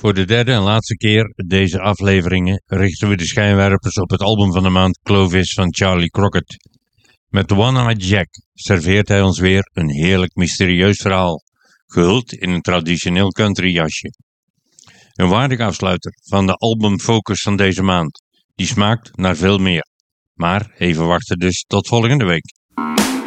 Voor de derde en laatste keer deze afleveringen richten we de schijnwerpers op het album van de maand Clovis van Charlie Crockett. Met The One-Eyed Jack serveert hij ons weer een heerlijk mysterieus verhaal, gehuld in een traditioneel country jasje. Een waardig afsluiter van de albumfocus van deze maand, die smaakt naar veel meer. Maar even wachten dus tot volgende week.